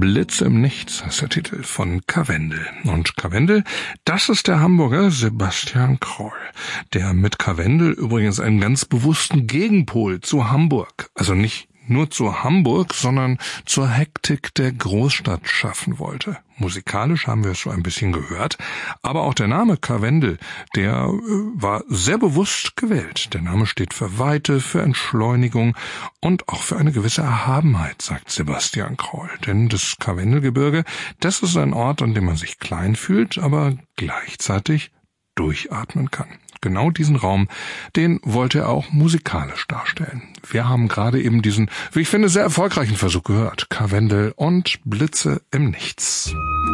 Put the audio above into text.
Blitze im Nichts ist der Titel von Karwendel. Und Karwendel, das ist der Hamburger Sebastian Kroll, der mit Karwendel übrigens einen ganz bewussten Gegenpol zu Hamburg, also nicht nur zu Hamburg, sondern zur Hektik der Großstadt schaffen wollte. Musikalisch haben wir es so ein bisschen gehört, aber auch der Name Karwendel, der war sehr bewusst gewählt. Der Name steht für Weite, für Entschleunigung und auch für eine gewisse Erhabenheit, sagt Sebastian Kroll. Denn das Karwendelgebirge, das ist ein Ort, an dem man sich klein fühlt, aber gleichzeitig durchatmen kann. Genau diesen Raum, den wollte er auch musikalisch darstellen. Wir haben gerade eben diesen, wie ich finde, sehr erfolgreichen Versuch gehört. Karwendel und Blitze im Nichts.